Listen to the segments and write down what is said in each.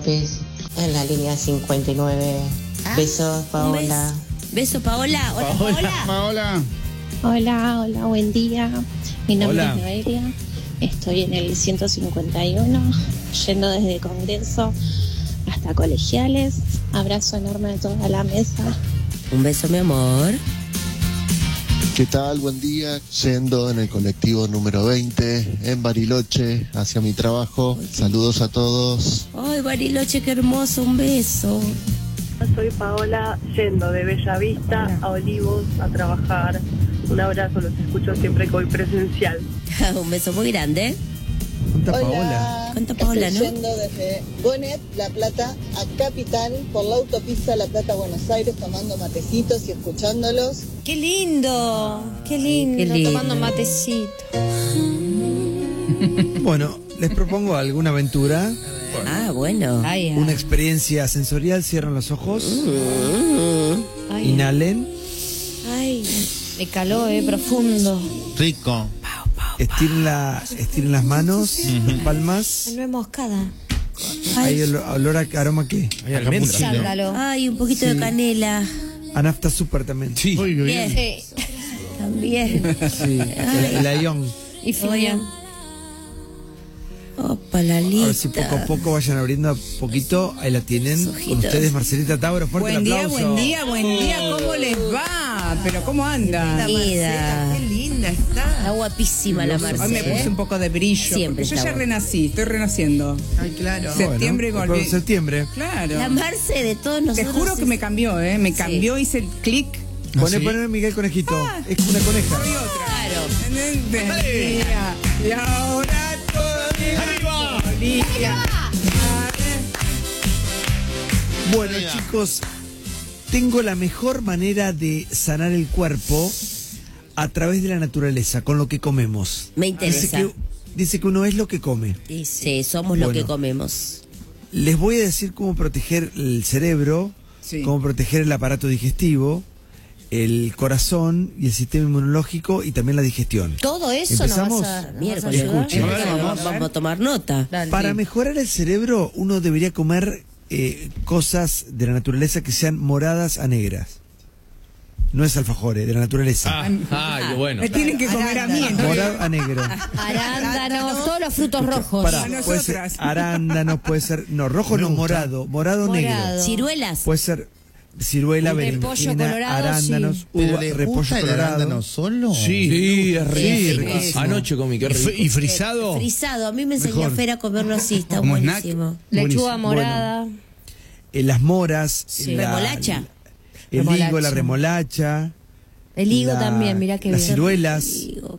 López, en la línea 59. Besos, Paola. Beso, Paola. Hola, Paola. Hola, buen día. Mi nombre Hola. es Noelia. Estoy en el 151, yendo desde Congreso hasta Colegiales. Abrazo enorme de toda la mesa. Un beso, mi amor. ¿Qué tal? Buen día. Yendo en el colectivo número 20 en Bariloche hacia mi trabajo. Saludos a todos. Ay, Bariloche, qué hermoso. Un beso. Soy Paola, yendo de Bellavista a Olivos a trabajar. Un abrazo, los escucho siempre que voy presencial. Un beso muy grande. ¿Cuánta Paola? ¿Cuánta Paola, Estoy no? yendo desde Bonet, La Plata, a Capital, por la autopista La Plata-Buenos Aires, tomando matecitos y escuchándolos. ¡Qué lindo! ¡Qué lindo! qué lindo. Tomando matecito. Bueno, les propongo alguna aventura, Ah, bueno. Ay, una experiencia sensorial. Cierran los ojos, ay, inhalen, ay, me caló, profundo. Rico. estiren las manos, las palmas. No es moscada. Hay olor a aroma que Hay almendra. Sándalo. Ay, un poquito de canela. a nafta super también. Sí. Bien. Sí. También. Sí, el ayón. Y fría. Opa, A ver Lalita. si poco a poco vayan abriendo a poquito. Ahí la tienen. Con Ojitos. ustedes, Marcelita Tauro. Fuerte el Buen día, aplauso. buen día, buen día. ¿Cómo les va? ¿Pero cómo anda? Vida. Qué linda está. Está guapísima la Marce. Hoy me puse un poco de brillo. Siempre porque yo está ya guapa. renací, estoy renaciendo. Ay, claro. Septiembre Bueno, volví. después de septiembre. Claro. La Marce de todos Te nosotros. juro que me cambió, ¿eh? Me cambió, hice el clic. Poné ¿sí? Miguel Conejito. Es una coneja. Soy otra. Claro. Mira, y ahora todo Bolivia. Bueno, chicos, tengo la mejor manera de sanar el cuerpo a través de la naturaleza, con lo que comemos. Me interesa. Dice que uno es lo que come. Sí, somos lo Bueno. que comemos. Les voy a decir cómo proteger el cerebro, Sí. cómo proteger el aparato digestivo, el corazón y el sistema inmunológico y también la digestión. Todo eso ¿Empezamos? nos vas a Miércoles. ayudar. Escuchen. Vamos a tomar nota. Dale. Para mejorar el cerebro, uno debería comer cosas de la naturaleza que sean moradas a negras. No es alfajores, de la naturaleza. Ay, bueno. Me tienen que comer a mí. entonces. Morado a negro. Arándanos, todos los frutos rojos. Pará, A puede ser nosotras. arándanos, puede ser, no, rojo no, morado negro. Ciruelas. Puede ser ciruela, Repollo berenjena, colorado, arándanos, sí. ¿Pero uva, le repollo gusta el colorado. arándano solo? Sí, es Sí, rico. Anoche comí, qué rico. ¿Y frisado? Frisado. A mí me enseñó Mejor. Fer a comerlo así. Está Como snack. buenísimo. Lechuga morada. Las moras, Remolacha. el higo, Remolacha. la remolacha, El higo la- también, mirá que las bien. ciruelas, Higo,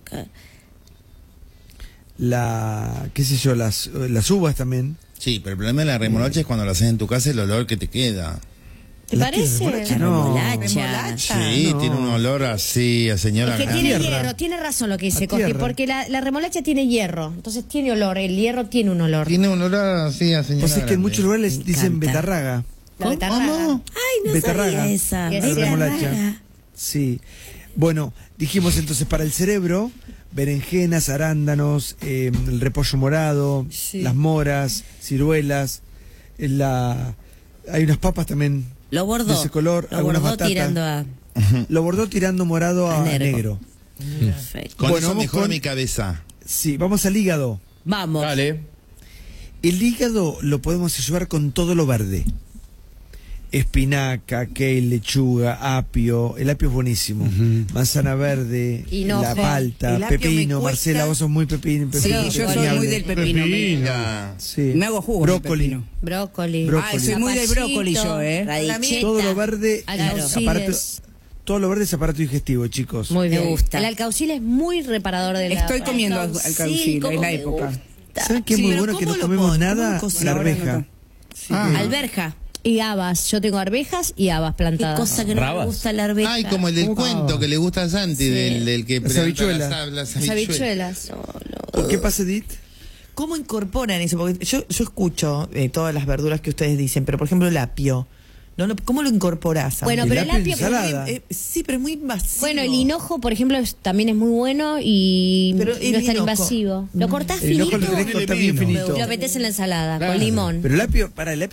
qué sé yo, las uvas también. Sí, pero el problema de la remolacha es cuando la haces en tu casa, el olor que te queda. ¿Te parece? remolacha? La No. remolacha. Sí, no. tiene un olor así a señora Es que grande. tiene tierra. hierro, tiene razón lo que dice A Coqui, tierra. porque la remolacha tiene hierro, entonces tiene olor, el hierro tiene un olor. Tiene un olor así a señora Pues es que en grande. muchos lugares les Me dicen encanta. betarraga. La betarraga. ¿Cómo? Ay, no Betarraga. sabía esa. La La Betarraga. remolacha. Sí. Bueno, dijimos entonces para el cerebro, berenjenas, arándanos, el repollo morado, las moras, ciruelas, hay unas papas también Lo bordó. de ese color, Lo algunas bordó batatas. tirando a... Lo bordó tirando morado a A negro. negro. Perfecto. Con Bueno, eso vamos mejora con- mi cabeza. Sí, vamos al hígado. Vamos. Dale. El hígado lo podemos ayudar con todo lo verde. Espinaca, kale, lechuga, apio. El apio es buenísimo. Manzana verde, Hinojo. la palta, El apio pepino. me cuesta. Marcela, vos sos muy pepino. Sí, yo soy muy del pepino. Mira. Sí. Me hago jugo. Brócoli. de pepino. Brócoli. Brócoli. Ah, soy muy del brócoli yo, Radiccheta. Todo lo verde Alcauciles. todo lo verde es aparato digestivo, chicos. Muy Me bien. gusta. El alcaucil es muy reparador de la... Estoy comiendo Alcaucil, alcaucil, ¿cómo es la me época. gusta? ¿Saben qué es Sí, muy pero bueno que ¿cómo no lo comemos pon- nada? cómo cocina? La Ahora arveja. no Alberja. Y habas, yo tengo arvejas y habas Qué plantadas. cosa que no me Rabas. gusta la arveja. Ay, como el del cuento que le gusta a Santi, del que Las planta habichuelas. las Las habichuelas. ¿Qué pasa, Edith? ¿Cómo incorporan eso? Porque yo escucho todas las verduras que ustedes dicen, pero por ejemplo el apio. ¿Cómo lo incorporás? Bueno, pero el apio... ensalada. Sí, pero es muy invasivo. Bueno, el hinojo, por ejemplo, también es muy bueno y Pero no el es tan hinojo. invasivo. Lo cortás El finito enojo lo tenés que cortar bien finito. y lo metés en la ensalada Claro. con limón. Pero el apio, para el apio